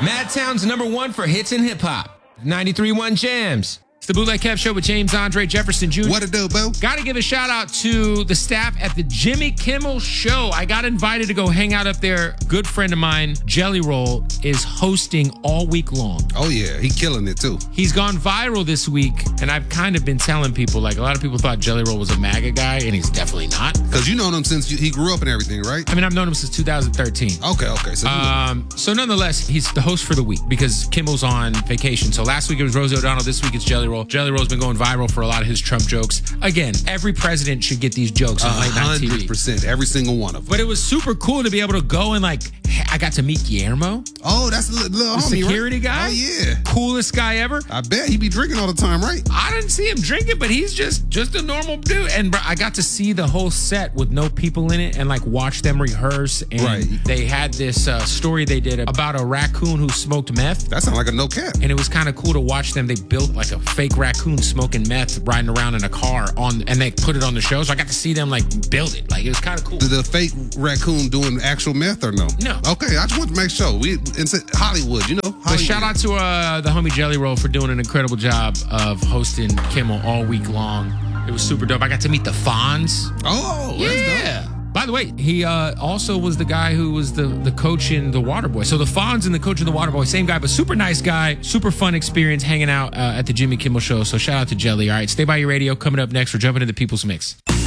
Madtown's #1 for hits and hip hop. 93.1 Jams. It's the Bootleg Kev Show with James Andre Jefferson Jr. What it do, boo? Got to give a shout out to the staff at the Jimmy Kimmel Show. I got invited to go hang out up there. Good friend of mine, Jelly Roll, is hosting all week long. Oh, yeah. He killing it, too. He's gone viral this week, and I've kind of been telling people, like, a lot of people thought Jelly Roll was a MAGA guy, and he's definitely not. Because you know him since he grew up and everything, right? I mean, I've known him since 2013. Okay. So nonetheless, he's the host for the week because Kimmel's on vacation. So last week it was Rosie O'Donnell. This week it's Jelly Roll. Jelly Roll's been going viral for a lot of his Trump jokes. Again, every president should get these jokes on late night TV. 100%. Every single one of them. But it was super cool to be able to go and I got to meet Guillermo. Oh, that's a little the homie, security right? guy. Oh, yeah. Coolest guy ever. I bet he be drinking all the time, right? I didn't see him drinking, but he's just a normal dude. And bro, I got to see the whole set with no people in it and watch them rehearse. And Right. They had this story they did about a raccoon who smoked meth. That sounds like a no cap. And it was kind of cool to watch them. They built a fake raccoon smoking meth, riding around in a car and they put it on the show. So I got to see them build it. It was kind of cool. The fake raccoon doing actual meth or no? No. Okay, I just want to make sure. It's Hollywood, Hollywood. But shout out to the homie Jelly Roll for doing an incredible job of hosting Kimmel all week long. It was super dope. I got to meet the Fonz. Oh, yeah. By the way, he also was the guy who was the coach in The Waterboy. So the Fonz and the coach in The Waterboy, same guy, but super nice guy, super fun experience hanging out at the Jimmy Kimmel Show. So shout out to Jelly. All right, stay by your radio. Coming up next, we're jumping into People's Mix.